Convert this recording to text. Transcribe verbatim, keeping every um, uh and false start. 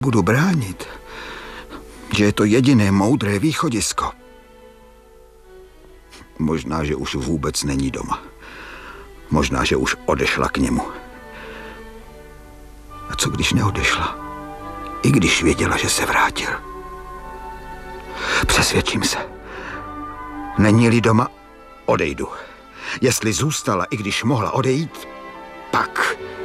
Budu bránit, že je to jediné moudré východisko. Možná, že už vůbec není doma. Možná, že už odešla k němu. A co když neodešla? I když věděla, že se vrátil. Přesvědčím se. Není-li doma, odejdu. Jestli zůstala, i když mohla odejít, pak...